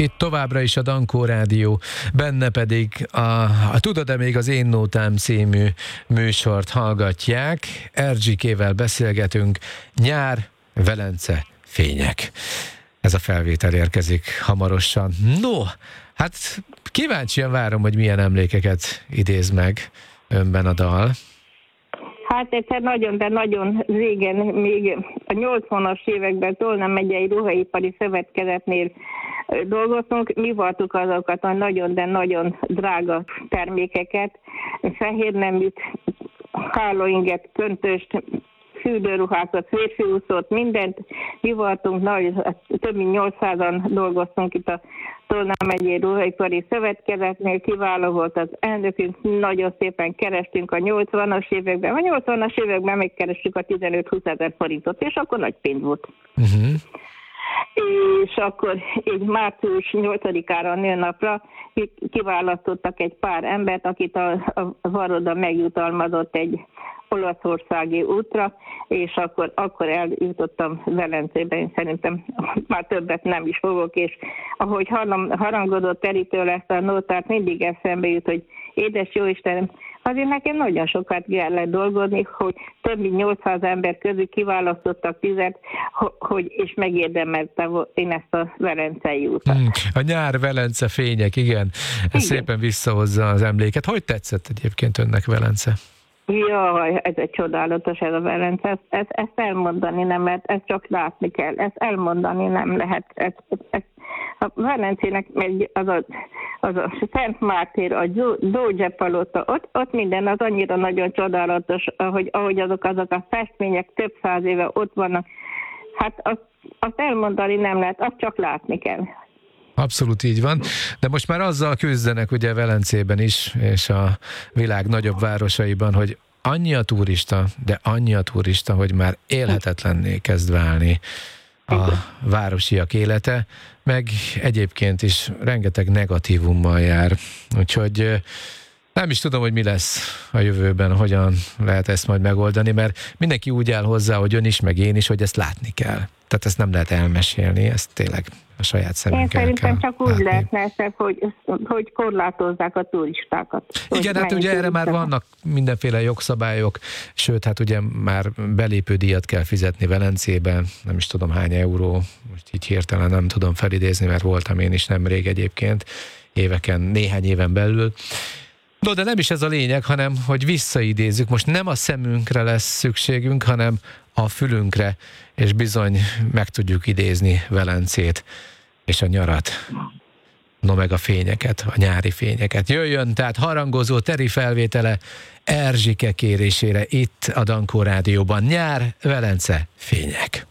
Itt továbbra is a Dankó Rádió, benne pedig a Tudod-e még az Én Nótám című műsort hallgatják. Erzsikével beszélgetünk, nyár, Velence, fények. Ez a felvétel érkezik hamarosan. No, hát kíváncsian várom, hogy milyen emlékeket idéz meg önben a dal. Hát egyszer nagyon, de nagyon régen, még a 80-as években Tolna megyei ruhaipari szövetkezetnél dolgoztunk, mi voltunk azokat a nagyon, de nagyon drága termékeket, fehérneműt, hálóinget, köntöst, fürdőruhákat, férfiúszót, mindent. Mi voltunk, több mint 800-an dolgoztunk itt a Tolna megyei ruhaipari szövetkezetnél, kiváló volt az elnökünk, nagyon szépen kerestünk a 80-as években. A 80-as években megkerestük a 15-20 ezer forintot, és akkor nagy pénz volt. És akkor így március 8-ára a nőnapra kiválasztottak egy pár embert, akit a Varoda megjutalmazott egy olaszországi útra, és akkor eljutottam Velencébe, én szerintem már többet nem is fogok, és ahogy harangodott Teritől ezt a nótát, mindig eszembe jut, hogy édes jóistenem, azért nekem nagyon sokat kellett dolgozni, hogy több mint 800 ember közül kiválasztottak 10, és megérdemeltem én ezt a velencei útat. A nyár, Velence, fények, igen. Ez szépen visszahozza az emléket. Hogy tetszett egyébként önnek Velence? Jaj, ez egy csodálatos ez a Velence, ezt elmondani nem lehet, ezt csak látni kell, ezt elmondani nem lehet. A Velencének az a Szent Mártír, a Doge palota, ott minden az annyira nagyon csodálatos, ahogy azok a festmények több száz éve ott vannak. Hát azt elmondani nem lehet, azt csak látni kell. Abszolút így van, de most már azzal küzdenek ugye Velencében is, és a világ nagyobb városaiban, hogy annyi a turista, hogy már élhetetlenné kezd válni a városiak élete, meg egyébként is rengeteg negatívummal jár. Úgyhogy nem is tudom, hogy mi lesz a jövőben, hogyan lehet ezt majd megoldani, mert mindenki úgy áll hozzá, hogy ön is, meg én is, hogy ezt látni kell. Tehát ezt nem lehet elmesélni, ezt tényleg a saját szemünkkel Én szerintem kell csak úgy lehetne, hogy korlátozzák a turistákat. Igen, hát ugye erre már vannak mindenféle jogszabályok, sőt, hát ugye már belépődíjat kell fizetni Velencében, nem is tudom hány euró, most így hirtelen nem tudom felidézni, mert voltam én is nemrég egyébként, néhány éven belül. No, de nem is ez a lényeg, hanem hogy visszaidézzük. Most nem a szemünkre lesz szükségünk, hanem a fülünkre, és bizony meg tudjuk idézni Velencét és a nyarat. No, meg a fényeket, a nyári fényeket. Jöjjön tehát harangozó Teri felvétele Erzsike kérésére itt a Dankó Rádióban. Nyár, Velence, fények.